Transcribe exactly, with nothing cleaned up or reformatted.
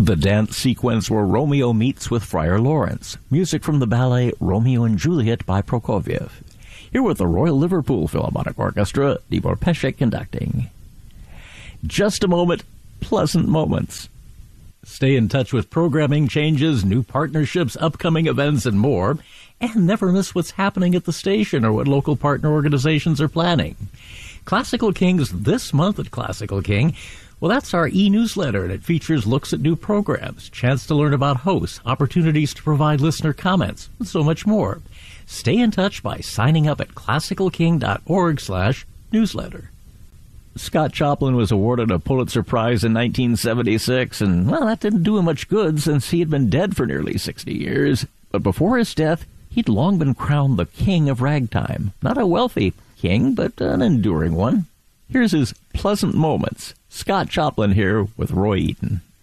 The dance sequence where Romeo meets with Friar Lawrence. Music from the ballet Romeo and Juliet by Prokofiev. Here with the Royal Liverpool Philharmonic Orchestra, Tibor Pešek conducting. Just a moment, pleasant moments. Stay in touch with programming changes, new partnerships, upcoming events, and more. And never miss what's happening at the station or what local partner organizations are planning. Classical King's this month at Classical King. Well, that's our e-newsletter, and it features looks at new programs, chance to learn about hosts, opportunities to provide listener comments, and so much more. Stay in touch by signing up at classicalking.org slash newsletter. Scott Joplin was awarded a Pulitzer Prize in nineteen seventy-six, and, well, that didn't do him much good since he had been dead for nearly sixty years. But before his death, he'd long been crowned the King of Ragtime. Not a wealthy king, but an enduring one. Here's his pleasant moments. Scott Joplin here with Roy Eaton.